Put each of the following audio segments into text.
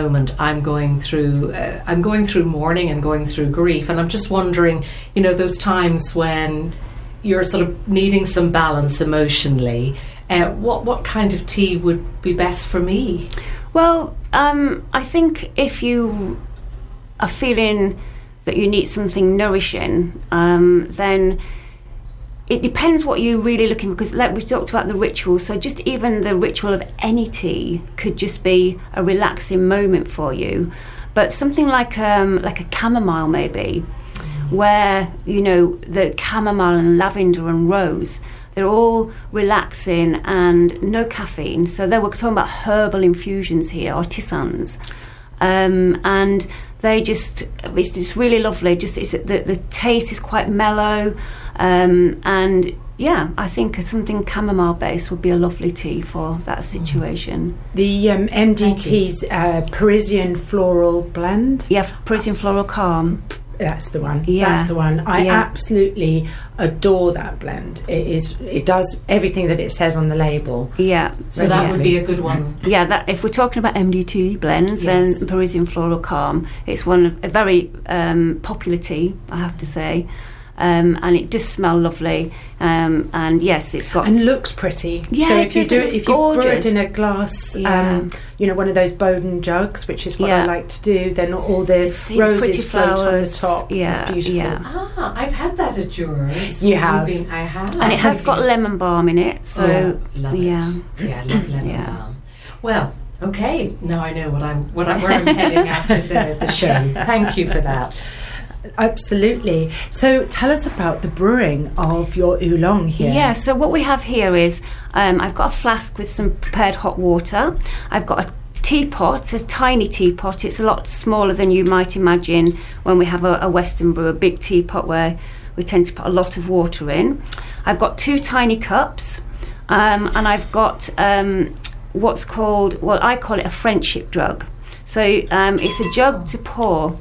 moment I'm going through mourning and going through grief, and I'm just wondering, those times when you're sort of needing some balance emotionally, what kind of tea would be best for me? Well, I think if you are feeling that you need something nourishing, then it depends what you're really looking for, because like we talked about the ritual, so just even the ritual of any tea could just be a relaxing moment for you. But something like a chamomile maybe, where the chamomile and lavender and rose, they're all relaxing and no caffeine. So we're talking about herbal infusions here, or tisanes, and it's just really lovely. The taste is quite mellow, and yeah, I think something chamomile based would be a lovely tea for that situation. The MDT's Parisian Floral Blend. Yeah, Parisian Floral Calm. That's the one. Yeah. That's the one. I absolutely adore that blend. It does everything that it says on the label. Yeah. So that would be a good one. Yeah, that if we're talking about MDT blends, yes, then Parisian Floral Calm. It's one of a very popular tea, I have to say. And it does smell lovely, and yes, it's got and looks pretty. Yeah, so if you brew it in a glass, yeah, one of those Bowden jugs, which is what I like to do, then all the roses float on the top. Yeah, it's beautiful. Yeah. I've had that at yours. You have. I have, and it has got lemon balm in it. So love it. Yeah, I love lemon balm. Well, okay, now I know where I'm heading after the show. Thank you for that. Absolutely. So tell us about the brewing of your oolong here. Yeah, so what we have here is I've got a flask with some prepared hot water. I've got a teapot, a tiny teapot. It's a lot smaller than you might imagine when we have a Western brew, a big teapot where we tend to put a lot of water in. I've got 2 tiny cups, and I've got what's called, well, I call it a friendship jug. So it's a jug to pour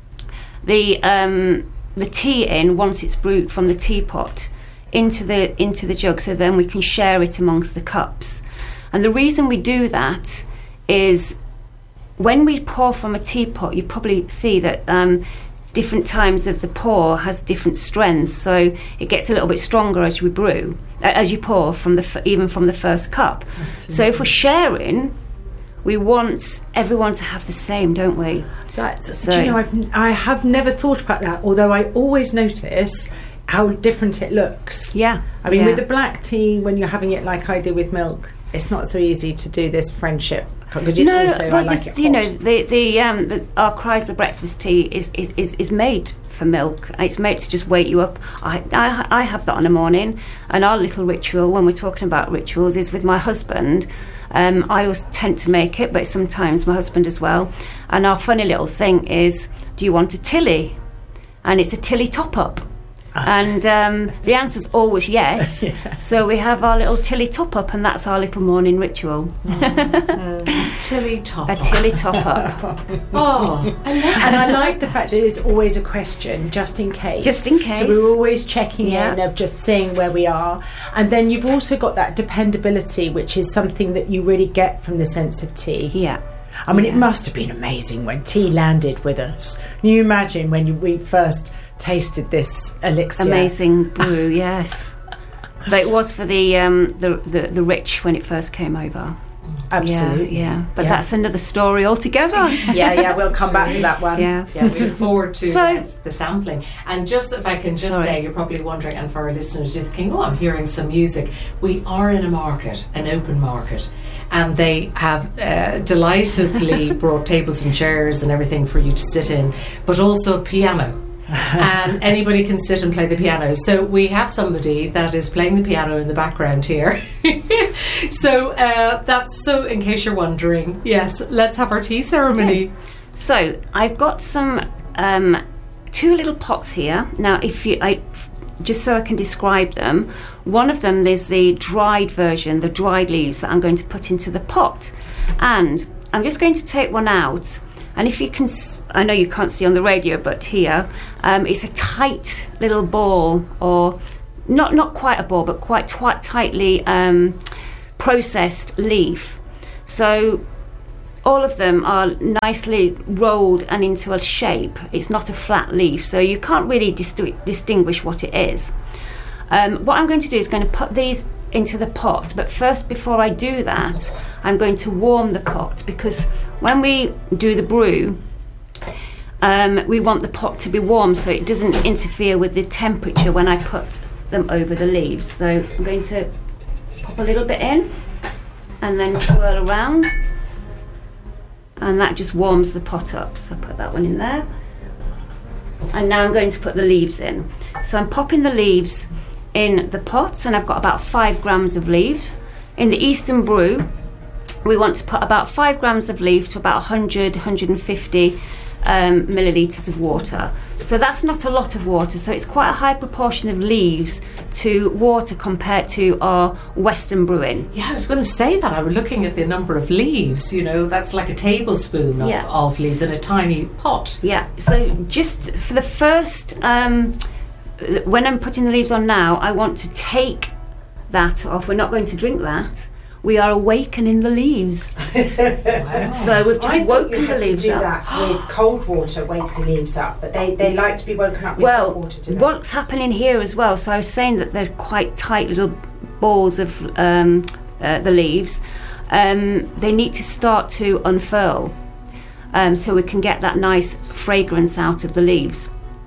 the tea in once it's brewed from the teapot into the jug, so then we can share it amongst the cups. And the reason we do that is when we pour from a teapot, you probably see that different times of the pour has different strengths, so it gets a little bit stronger as we brew, as you pour even from the first cup. Absolutely. So if we're sharing, we want everyone to have the same, don't we? I have never thought about that, although I always notice how different it looks. Yeah. I mean, with the black tea, when you're having it like I do with milk, it's not so easy to do this friendship, because I like it hot. Our Chrysler breakfast tea is made for milk. It's made to just wake you up. I have that in the morning, and our little ritual, when we're talking about rituals, is with my husband. I always tend to make it, but sometimes my husband as well. And our funny little thing is, do you want a Tilly? And it's a Tilly top-up. And the answer's always yes. Yeah. So we have our little Tilly top-up, and that's our little morning ritual. Tilly top-up. A Tilly top-up. Oh, and I like the fact that there's always a question, just in case. Just in case. So we're always checking in, of just seeing where we are. And then you've also got that dependability, which is something that you really get from the sense of tea. Yeah. I mean, it must have been amazing when tea landed with us. Can you imagine when we first tasted this elixir? Amazing brew, yes. But it was for the rich when it first came over. Absolutely. Yeah. But that's another story altogether. Yeah, we'll come back to that one. Yeah, we look forward to the sampling. And just if I can just say, you're probably wondering, and for our listeners, you're thinking, I'm hearing some music. We are in a market, an open market, and they have delightfully brought tables and chairs and everything for you to sit in, but also a piano. And anybody can sit and play the piano. So we have somebody that is playing the piano in the background here. So that's so, in case you're wondering, yes, let's have our tea ceremony. Okay. So I've got some 2 little pots here. Now, just so I can describe them, one of them is the dried version, the dried leaves that I'm going to put into the pot. And I'm just going to take one out. And if you can, I know you can't see on the radio, but here, it's a tight little ball, or not quite a ball, but quite tightly processed leaf. So all of them are nicely rolled and into a shape. It's not a flat leaf, so you can't really distinguish what it is. What I'm going to do is going to put these into the pot, but first, before I do that, I'm going to warm the pot, because when we do the brew, we want the pot to be warm so it doesn't interfere with the temperature when I put them over the leaves. So I'm going to pop a little bit in and then swirl around, and that just warms the pot up. So put that one in there, and now I'm going to put the leaves in. So I'm popping the leaves in the pot, and I've got about 5 grams of leaves. In the Eastern Brew, we want to put about 5 grams of leaves to about 150 millilitres of water. So that's not a lot of water, so it's quite a high proportion of leaves to water compared to our Western brewing. Yeah, I was going to say that. I was looking at the number of leaves, you know, that's like a tablespoon of leaves in a tiny pot. Yeah, so just for the first, when I'm putting the leaves on now, I want to take that off. We're not going to drink that. We are awakening the leaves. Wow. So we've just woken the leaves up. I thought you had to do that with cold water, wake the leaves up, but they like to be woken up with hot water, do they? What's happening here as well, so I was saying that there's quite tight little balls of the leaves. They need to start to unfurl, so we can get that nice fragrance out of the leaves.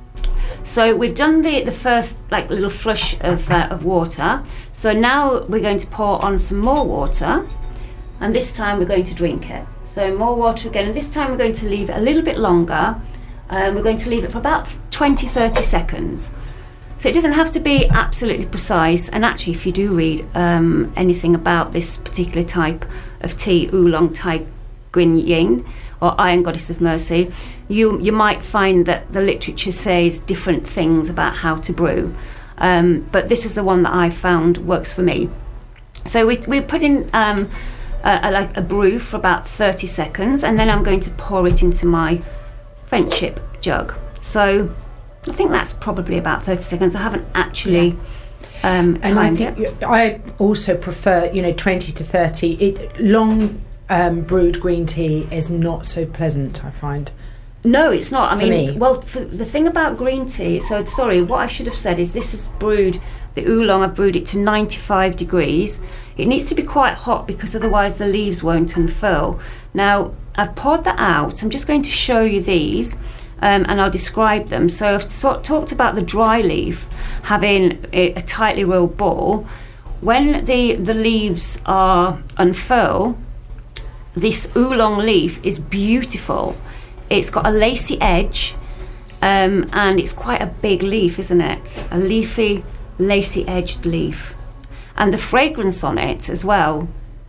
So we've done the first like little flush of water. So now we're going to pour on some more water, and this time we're going to drink it. So more water again, and this time we're going to leave it a little bit longer. We're going to leave it for about 20-30 seconds. So it doesn't have to be absolutely precise. And actually, if you do read anything about this particular type of tea, Oolong Thai Guin Yin, or Iron Goddess of Mercy, you might find that the literature says different things about how to brew, but this is the one that I found works for me. So we put in like a brew for about 30 seconds, and then I'm going to pour it into my friendship jug. So I think that's probably about 30 seconds. I haven't actually timed it. I also prefer 20 to 30. Long brewed green tea is not so pleasant, I find. No, it's not. I mean, me. well, the thing about green tea, so sorry, what I should have said is this is brewed, the oolong, I've brewed it to 95 degrees. It needs to be quite hot because otherwise the leaves won't unfurl. Now, I've poured that out. I'm just going to show you these, and I'll describe them. So I've talked about the dry leaf having a tightly rolled ball. When the leaves are unfurl, this oolong leaf is beautiful. It's got a lacy edge, and it's quite a big leaf, isn't it? A leafy, lacy-edged leaf. And the fragrance on it as well.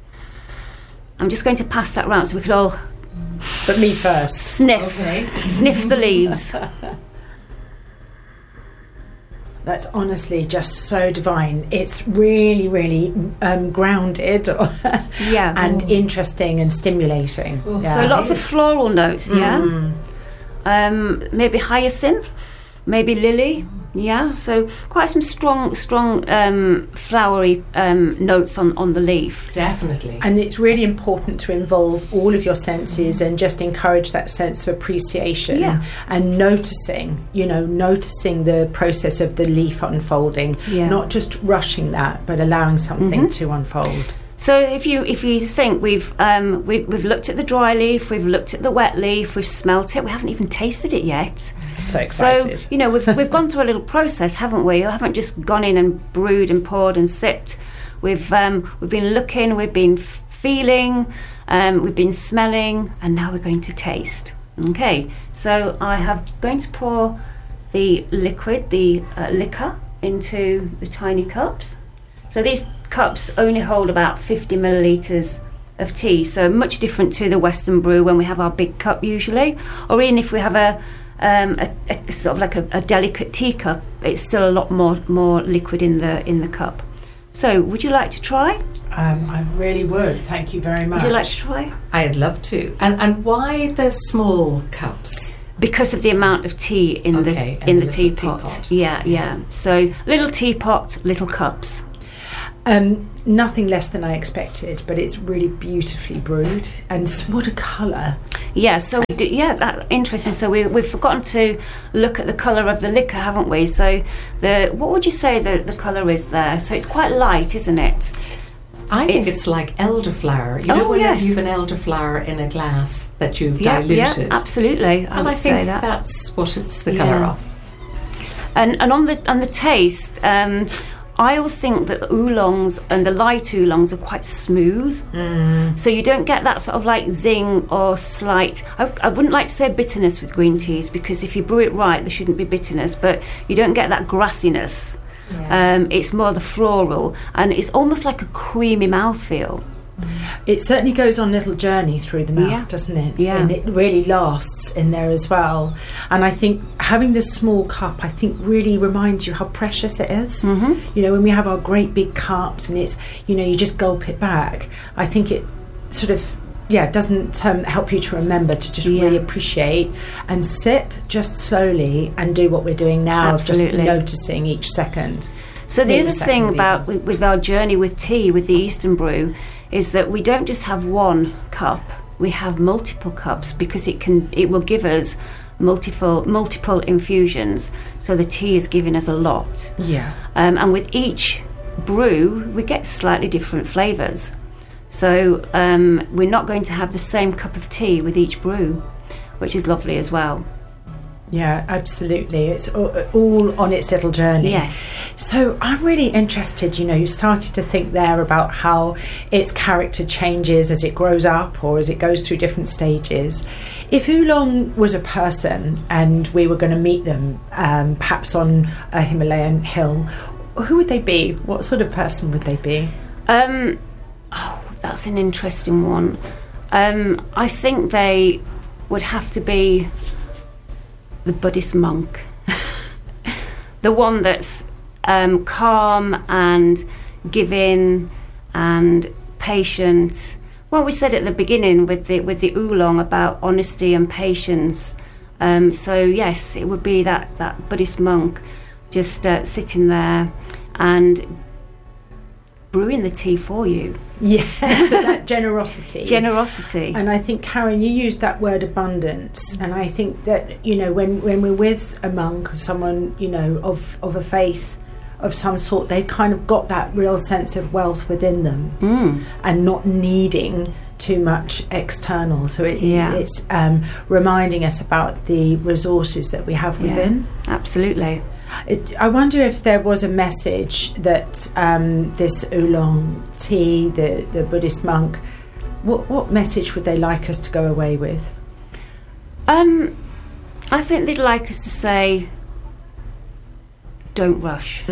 I'm just going to pass that round so we could all... But me first. Sniff the leaves. That's honestly just so divine. It's really, really grounded and interesting and stimulating. Yeah. So lots of floral notes, yeah? Maybe hyacinth, maybe lily, yeah? So quite some strong flowery notes on the leaf. Definitely. And it's really important to involve all of your senses and just encourage that sense of appreciation and noticing the process of the leaf unfolding, not just rushing that, but allowing something to unfold. So if you think we've looked at the dry leaf, we've looked at the wet leaf, we've smelt it, we haven't even tasted it yet. So excited. So we've gone through a little process, haven't we? We haven't just gone in and brewed and poured and sipped. We've been looking, we've been feeling, we've been smelling, and now we're going to taste. Okay. So I have going to pour the liquid, the liquor, into the tiny cups. So these cups only hold about 50 millilitres of tea, so much different to the Western brew when we have our big cup usually, or even if we have a sort of like a delicate teacup, it's still a lot more liquid in the cup. So would you like to try? I really would. Thank you very much. Would you like to try? I'd love to. And why the small cups? Because of the amount of tea in the teapot. Yeah. So little teapot, little cups. Nothing less than I expected, but it's really beautifully brewed, and what a colour! Yeah, so that's interesting. So we've forgotten to look at the colour of the liquor, haven't we? So what would you say the colour is there? So it's quite light, isn't it? I think it's like elderflower. You know when you've an elderflower in a glass that you've diluted? Yeah, absolutely. I think that's what it's the colour of. And on the taste, I always think that the oolongs and the light oolongs are quite smooth. So you don't get that sort of like zing or slight... I wouldn't like to say bitterness with green teas, because if you brew it right, there shouldn't be bitterness, but you don't get that grassiness. Yeah. It's more the floral, and it's almost like a creamy mouthfeel. It certainly goes on a little journey through the mouth, doesn't it? Yeah. And it really lasts in there as well. And I think having this small cup, I think, really reminds you how precious it is. Mm-hmm. You know, when we have our great big cups and it's, you know, you just gulp it back, I think it sort of, doesn't help you to remember to just really appreciate and sip just slowly and do what we're doing now, of just noticing each second. So the other thing about with our journey with tea, with the Eastern Brew, is that we don't just have one cup, we have multiple cups, because it will give us multiple infusions. So the tea is giving us a lot. Yeah. And with each brew, we get slightly different flavours. So we're not going to have the same cup of tea with each brew, which is lovely as well. Yeah, absolutely. It's all on its little journey. Yes. So I'm really interested, you know, you started to think there about how its character changes as it grows up or as it goes through different stages. If oolong was a person and we were going to meet them, perhaps on a Himalayan hill, who would they be? What sort of person would they be? That's an interesting one. I think they would have to be the Buddhist monk. The one that's calm and giving and patient. Well, we said at the beginning with the oolong about honesty and patience. So yes, it would be that Buddhist monk just sitting there and brewing the tea for you. Yeah, so that generosity. And I think, Karen, you used that word abundance, and I think that, you know, when we're with a monk or someone, you know, of a faith of some sort, they've kind of got that real sense of wealth within them and not needing too much external. So it's reminding us about the resources that we have within. Absolutely. I wonder if there was a message that this oolong tea, the Buddhist monk, what message would they like us to go away with? I think they'd like us to say, don't rush.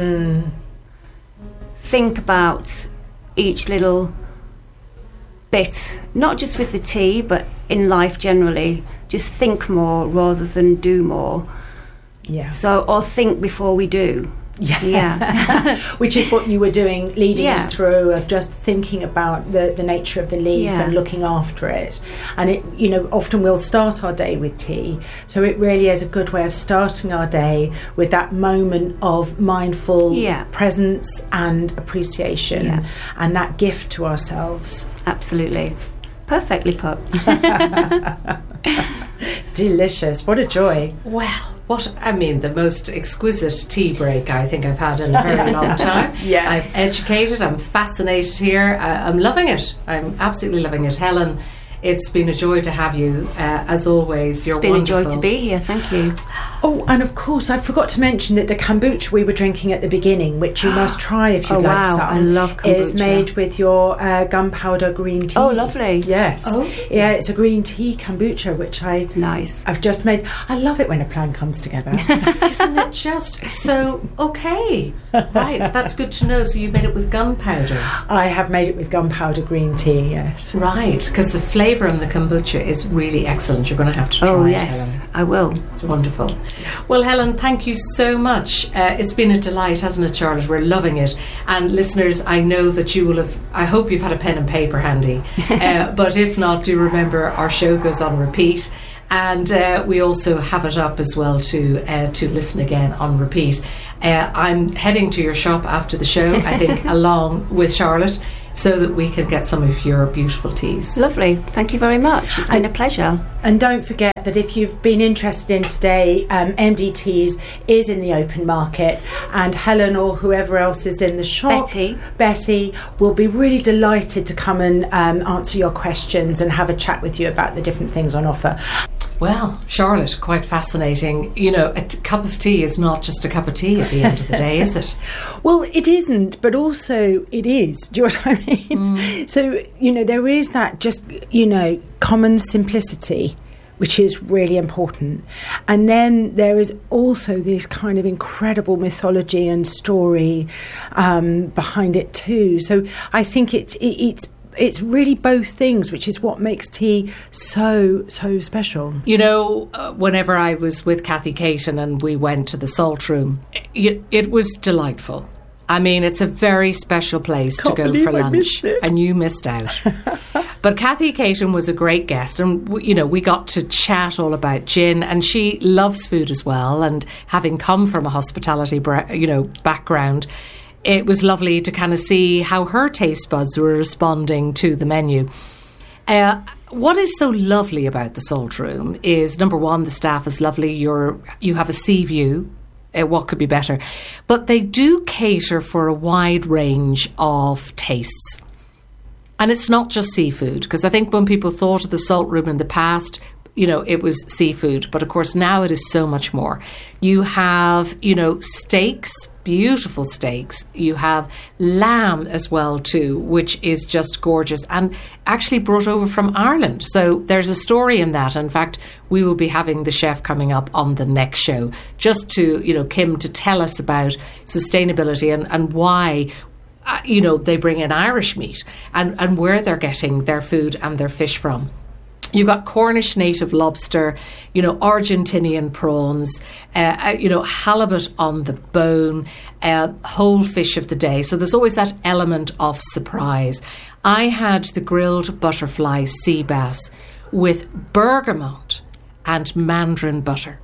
Think about each little bit, not just with the tea, but in life generally. Just think more rather than do more. Yeah. So, or think before we do. Yeah. Which is what you were doing, leading us through, of just thinking about the nature of the leaf and looking after it. And it, you know, often we'll start our day with tea. So it really is a good way of starting our day with that moment of mindful presence and appreciation and that gift to ourselves. Absolutely. Perfectly put. Delicious. What a joy. Well, the most exquisite tea break I think I've had in a very long time. I've educated, I'm fascinated here. I'm loving it. I'm absolutely loving it. Helen, it's been a joy to have you. As always, you're wonderful. It's been a joy to be here. Thank you. Oh, and of course, I forgot to mention that the kombucha we were drinking at the beginning, which you must try if you'd like some. I love kombucha. Is made with your gunpowder green tea. Oh, lovely. Yes. Oh. Yeah, it's a green tea kombucha, which I've just made. I love it when a plan comes together. Isn't it just so okay? Right, that's good to know. So you made it with gunpowder. I have made it with gunpowder green tea, yes. Right, because the flavour in the kombucha is really excellent. You're going to have to try it, yes, Helen. I will. It's wonderful. Well, Helen, thank you so much. It's been a delight, hasn't it, Charlotte? We're loving it. And listeners, I know that you will have, I hope you've had a pen and paper handy. But if not, do remember our show goes on repeat. And we also have it up as well to listen again on repeat. I'm heading to your shop after the show, I think, along with Charlotte, so that we can get some of your beautiful teas. Lovely. Thank you very much. It's been a pleasure. And don't forget that if you've been interested in today, MD Teas is in the open market, and Helen or whoever else is in the shop, Betty will be really delighted to come and answer your questions and have a chat with you about the different things on offer. Well, Charlotte, quite fascinating. You know, a cup of tea is not just a cup of tea at the end of the day, is it? Well, it isn't, but also it is. Do you know what I mean? So, you know, there is that just, you know, common simplicity, which is really important. And then there is also this kind of incredible mythology and story behind it too. So I think it's really both things, which is what makes tea so special. You know, whenever I was with Kathy Caton and we went to the Salt Room, it was delightful. I mean, it's a very special place to go for lunch, and you missed out. But Kathy Caton was a great guest, and we got to chat all about gin, and she loves food as well. And having come from a hospitality, background, it was lovely to kind of see how her taste buds were responding to the menu. What is so lovely about the Salt Room is, number one, the staff is lovely. You have a sea view. What could be better? But they do cater for a wide range of tastes. And it's not just seafood, because I think when people thought of the Salt Room in the past, it was seafood. But of course, now it is so much more. You have, steaks, beautiful steaks. You have lamb as well too, which is just gorgeous and actually brought over from Ireland. So there's a story in that. In fact, we will be having the chef coming up on the next show, just to, Kim, to tell us about sustainability and why they bring in Irish meat and where they're getting their food and their fish from. You've got Cornish native lobster, Argentinian prawns, halibut on the bone, whole fish of the day. So there's always that element of surprise. I had the grilled butterfly sea bass with bergamot and mandarin butter.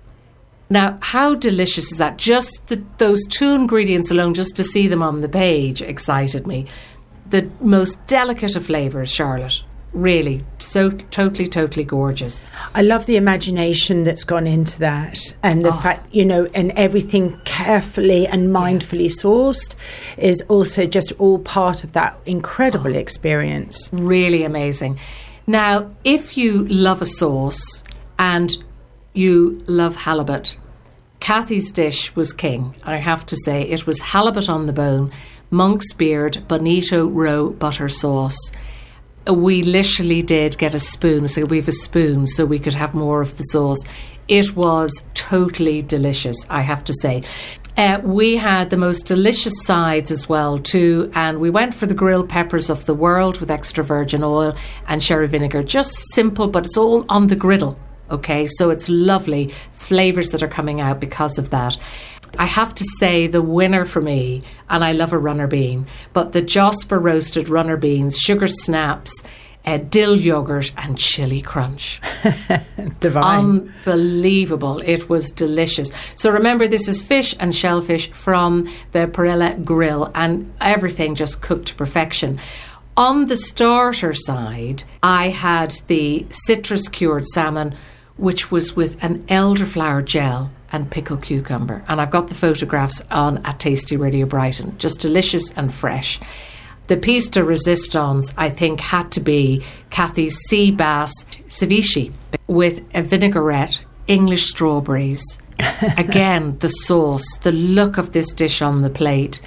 Now, how delicious is that? Just those two ingredients alone, just to see them on the page, excited me. The most delicate of flavours, Charlotte. Really, so totally gorgeous. I love the imagination that's gone into that, and the fact, and everything carefully and mindfully sourced is also just all part of that incredible experience. Really amazing. Now, if you love a sauce and you love halibut, Kathy's dish was king. I have to say, it was halibut on the bone, Monk's Beard, Bonito Roe butter sauce. We literally did get a spoon, so we have a spoon so we could have more of the sauce. It was totally delicious, I have to say. We had the most delicious sides as well too, and we went for the grilled peppers of the world with extra virgin oil and sherry vinegar. Just simple, but it's all on the griddle, okay? So it's lovely flavours that are coming out because of that. I have to say the winner for me, and I love a runner bean, but the Josper roasted runner beans, sugar snaps, dill yogurt and chili crunch. Divine. Unbelievable. It was delicious. So remember, this is fish and shellfish from the Perilla Grill, and everything just cooked to perfection. On the starter side, I had the citrus cured salmon, which was with an elderflower gel and pickled cucumber. And I've got the photographs on at Tasty Radio Brighton. Just delicious and fresh. The piece de resistance, I think, had to be Kathy's sea bass ceviche with a vinaigrette, English strawberries. Again, the sauce, the look of this dish on the plate.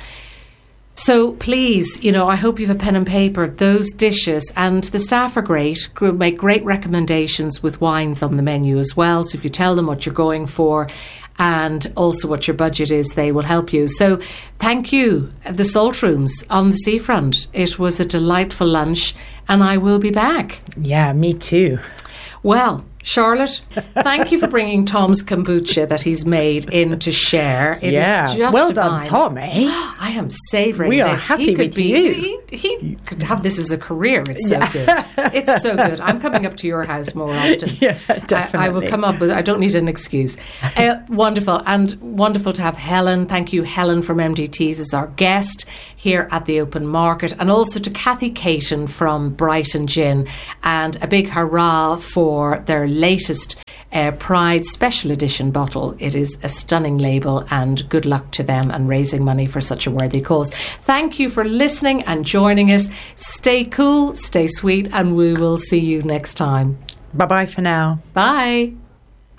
So please, I hope you have a pen and paper. Those dishes, and the staff are great, make great recommendations with wines on the menu as well. So if you tell them what you're going for and also what your budget is, they will help you. So thank you, the Salt Rooms on the seafront. It was a delightful lunch, and I will be back. Yeah, me too. Well, Charlotte, thank you for bringing Tom's kombucha that he's made in to share. It is just well divine. done, Tom, eh? I am savouring this. We are happy with you. He could have this as a career. It's so good. It's so good. I'm coming up to your house more often. Yeah, definitely. I will come up with, I don't need an excuse. Wonderful. And wonderful to have Helen. Thank you, Helen from MDTs, as our guest here at the Open Market. And also to Kathy Caton from Brighton Gin. And a big hurrah for their latest Pride Special Edition bottle. It is a stunning label, and good luck to them and raising money for such a worthy cause. Thank you for listening and joining us. Stay cool, stay sweet, and we will see you next time. Bye-bye for now. Bye.